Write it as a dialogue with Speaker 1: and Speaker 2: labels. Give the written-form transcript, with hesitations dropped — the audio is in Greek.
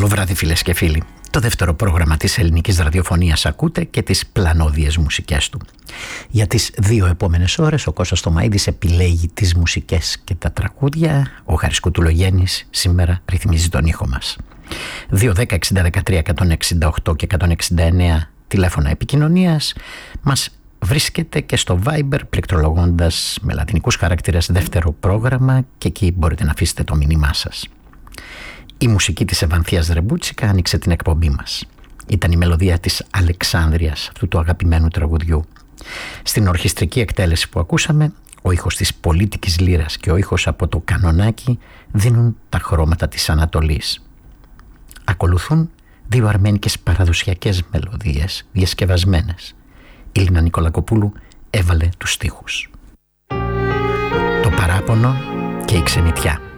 Speaker 1: Καλό βράδυ φίλες και φίλοι. Το δεύτερο πρόγραμμα της ελληνικής ραδιοφωνίας ακούτε και τις πλανόδιες μουσικές του. Για τις 2 επόμενες ώρες ο Κώστας Τωμαΐδης επιλέγει τις μουσικές και τα τραγούδια. Ο Χάρης Κουτουλογέννης σήμερα ρυθμίζει τον ήχο μας. 2-10-60-13-168 και 169 τηλέφωνα επικοινωνίας. Μας βρίσκεται και στο Viber πληκτρολογώντας με λατινικούς χαρακτήρες δεύτερο πρόγραμμα και εκεί μπορείτε να αφήσετε το μήνυμά σας. Η μουσική της Ευανθίας Ρεμπούτσικα άνοιξε την εκπομπή μας. Ήταν η μελωδία της Αλεξάνδρειας, αυτού του αγαπημένου τραγουδιού. Στην ορχιστρική εκτέλεση που ακούσαμε, ο ήχος της πολίτικης λύρας και ο ήχος από το κανονάκι δίνουν τα χρώματα της Ανατολής. Ακολουθούν 2 αρμένικες παραδοσιακές μελωδίες διασκευασμένες. Η Λίνα Νικολακοπούλου έβαλε τους στίχους. Το παράπονο και η ξενιτιά.